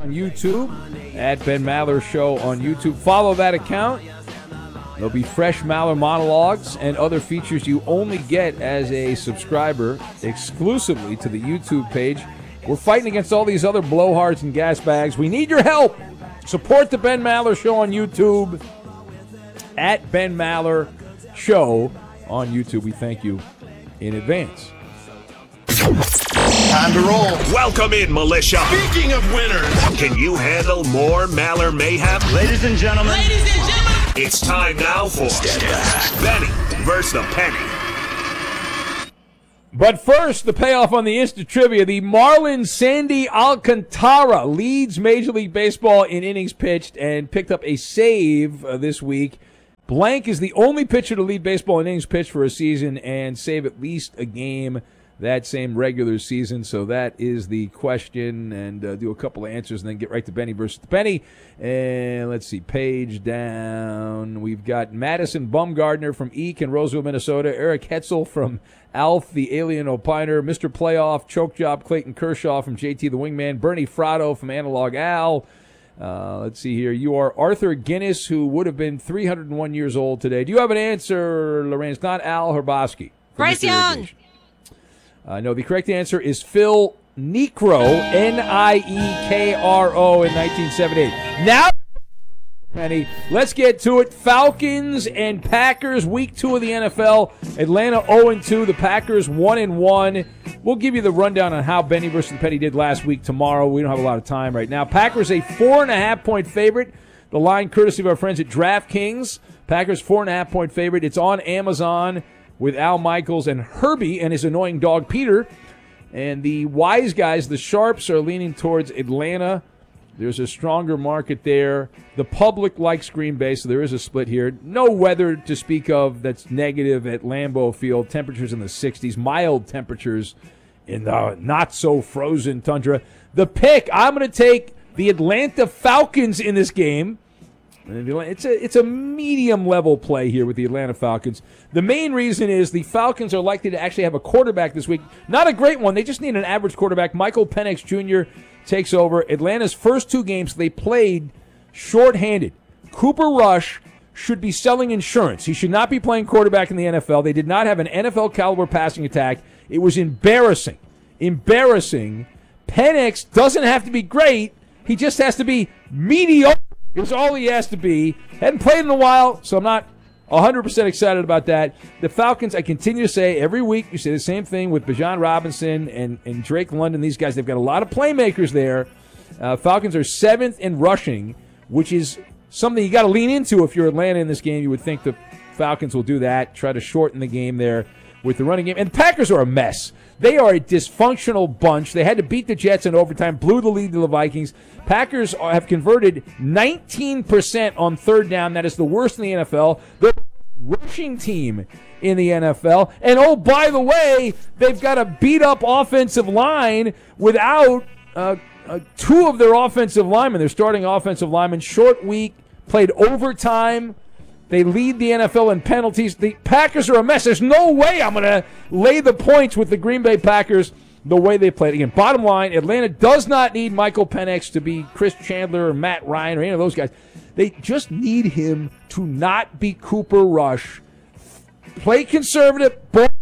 YouTube, at Ben Maller Show on YouTube. Follow that account. There'll be fresh Maller monologues and other features you only get as a subscriber exclusively to the YouTube page. We're fighting against all these other blowhards and gas bags. We need your help. Support the Ben Maller Show on YouTube, at Ben Maller Show on YouTube. We thank you in advance. Time to roll. Welcome in, militia. Speaking of winners, Can you handle more Maller mayhem? ladies and gentlemen, It's time now for Benny versus the Penny. But first, the payoff on the Insta Trivia. The Marlins' Sandy Alcantara leads Major League Baseball in innings pitched and picked up a save this week. Blank is the only pitcher to lead baseball in innings pitched for a season and save at least a game that same regular season. So that is the question, and do a couple of answers and then get right to Benny versus the Penny. And let's see, page down. We've got Madison Bumgardner from Eek in Roseville, Minnesota. Eric Hetzel from Alf, the Alien Opiner. Mr. Playoff, Choke Job, Clayton Kershaw from JT the Wingman. Bernie Fratto from Analog Al. Let's see here. You are Arthur Guinness, who would have been 301 years old today. Do you have an answer, Lorraine? It's not Al Herboski. Bryce Young. No, the correct answer is Phil Niekro, Niekro, in 1978. Now, Penny, let's get to it. Falcons and Packers, week 2 of the NFL. Atlanta 0-2, the Packers 1-1. We'll give you the rundown on how Benny versus the Penny did last week tomorrow. We don't have a lot of time right now. Packers a 4.5-point favorite. The line courtesy of our friends at DraftKings. Packers 4.5-point favorite. It's on Amazon with Al Michaels and Herbie and his annoying dog Peter. And the wise guys, the sharps, are leaning towards Atlanta. There's a stronger market there. The public likes Green Bay, so there is a split here. No weather to speak of that's negative at Lambeau Field. Temperatures in the 60s, mild temperatures in the not-so-frozen tundra. The pick, I'm going to take the Atlanta Falcons in this game. It's a medium-level play here with the Atlanta Falcons. The main reason is the Falcons are likely to actually have a quarterback this week. Not a great one. They just need an average quarterback. Michael Penix Jr. takes over. Atlanta's first 2 games, they played shorthanded. Cooper Rush should be selling insurance. He should not be playing quarterback in the NFL. They did not have an NFL-caliber passing attack. It was embarrassing. Embarrassing. Penix doesn't have to be great. He just has to be mediocre. It's all he has to be. Hadn't played in a while, so I'm not 100% excited about that. The Falcons, I continue to say, every week you say the same thing with Bijan Robinson and Drake London. These guys, they've got a lot of playmakers there. Falcons are 7th in rushing, which is something you got to lean into if you're Atlanta in this game. You would think the Falcons will do that, try to shorten the game there with the running game. And the Packers are a mess. They are a dysfunctional bunch. They had to beat the Jets in overtime, blew the lead to the Vikings. Packers have converted 19% on third down. That is the worst in the NFL. They're the rushing team in the NFL. And, oh, by the way, they've got a beat-up offensive line without 2 of their offensive linemen. Their starting offensive linemen, short week, played overtime. They lead the NFL in penalties. The Packers are a mess. There's no way I'm going to lay the points with the Green Bay Packers the way they played. Again, bottom line, Atlanta does not need Michael Penix to be Chris Chandler or Matt Ryan or any of those guys. They just need him to not be Cooper Rush. Play conservative.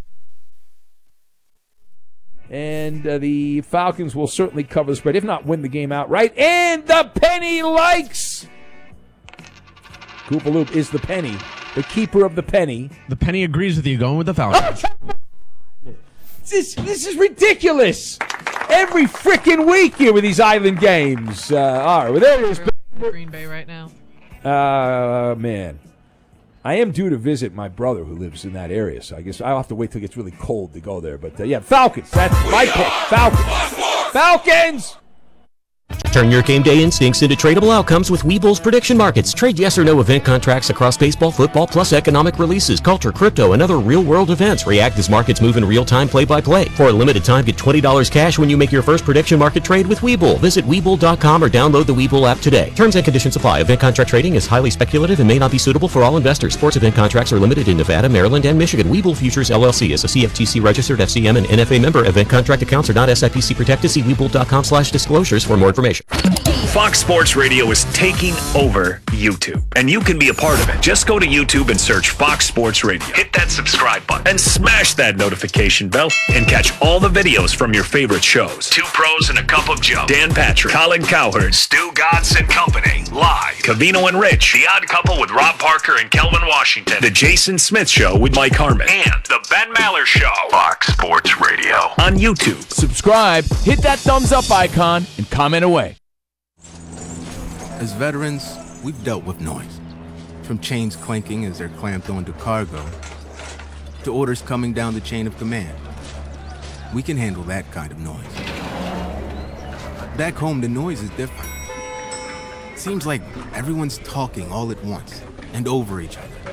And the Falcons will certainly cover the spread, if not win the game outright. And the Penny likes. Koopaloop is the Penny, the keeper of the Penny. The Penny agrees with you, going with the Falcons. This is ridiculous. Every freaking week here with these island games. All right, well, there it is. Green Bay right now. Man. I am due to visit my brother who lives in that area, so I guess I'll have to wait till it gets really cold to go there. But, yeah, Falcons. That's my pick. Falcons. Falcons! Turn your game day instincts into tradable outcomes with Webull's prediction markets. Trade yes or no event contracts across baseball, football, plus economic releases, culture, crypto, and other real-world events. React as markets move in real time, play-by-play. For a limited time, get $20 cash when you make your first prediction market trade with Webull. Visit Webull.com or download the Webull app today. Terms and conditions apply. Event contract trading is highly speculative and may not be suitable for all investors. Sports event contracts are limited in Nevada, Maryland, and Michigan. Webull Futures, LLC is a CFTC-registered FCM and NFA member. Event contract accounts are not SIPC protected. See Webull.com/disclosures for more information. Fox Sports Radio is taking over YouTube, and you can be a part of it. Just go to YouTube and search Fox Sports Radio. Hit that subscribe button and smash that notification bell and catch all the videos from your favorite shows. Two Pros and a Cup of Joe, Dan Patrick, Colin Cowherd, Stu Godson Company, live. Cavino and Rich, The Odd Couple with Rob Parker and Kelvin Washington, The Jason Smith Show with Mike Harmon, and The Ben Maller Show. Fox Sports Radio on YouTube. Subscribe, hit that thumbs up icon, and comment away. As veterans, we've dealt with noise. From chains clanking as they're clamped onto cargo, to orders coming down the chain of command. We can handle that kind of noise. Back home, the noise is different. Seems like everyone's talking all at once and over each other.